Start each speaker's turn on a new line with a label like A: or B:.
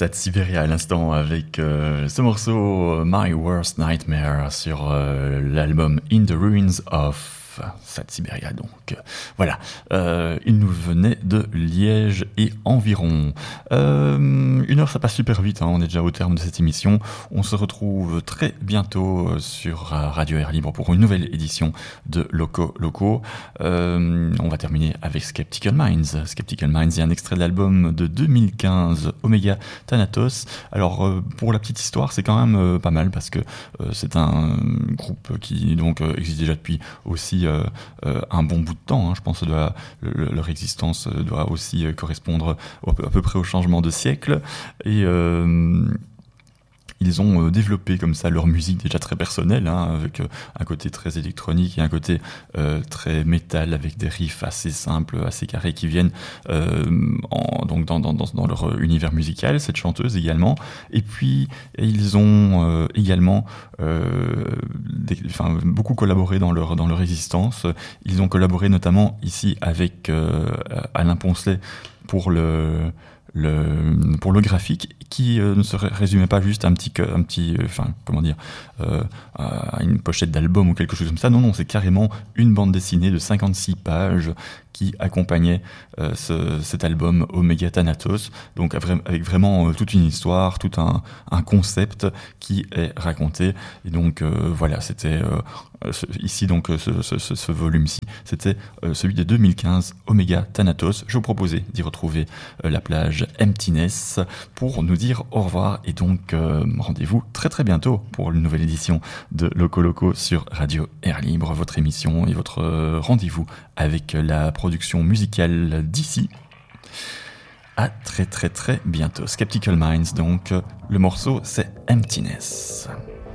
A: Sad Siberia à l'instant avec ce morceau My Worst Nightmare sur l'album In the Ruins of Sad Siberia. Donc voilà, il nous venait de Liège et environ. Une heure, ça passe super vite, hein, on est déjà au terme de cette émission. On se retrouve très bientôt sur Radio Air Libre pour une nouvelle édition de Loco. On va terminer avec Skeptical Minds. Skeptical Minds est un extrait de l'album de 2015, Omega Thanatos. Alors pour la petite histoire, c'est quand même pas mal parce que c'est un groupe qui donc existe déjà depuis aussi un bon bout de temps, hein. Je pense que leur existence doit aussi correspondre à peu près au changement de siècle, et ils ont développé comme ça leur musique déjà très personnelle, hein, avec un côté très électronique et un côté très métal, avec des riffs assez simples, assez carrés qui viennent donc dans leur univers musical, cette chanteuse également. Et puis ils ont également beaucoup collaboré dans leur existence. Ils ont collaboré notamment ici avec Alain Poncelet pour le graphique, qui ne se résumait pas juste à une pochette d'album ou quelque chose comme ça. Non, c'est carrément une bande dessinée de 56 pages qui accompagnait cet album Omega Thanatos, donc avec vraiment toute une histoire, tout un concept qui est raconté. Et donc voilà, c'était ici donc ce volume-ci, c'était celui de 2015, Omega Thanatos. Je vous proposais d'y retrouver la plage Emptiness pour nous dire au revoir, et donc rendez-vous très très bientôt pour une nouvelle édition de Loco sur Radio Air Libre, votre émission et votre rendez-vous avec la production musicale d'ici. À très très très bientôt. Skeptical Minds, donc le morceau c'est Emptiness.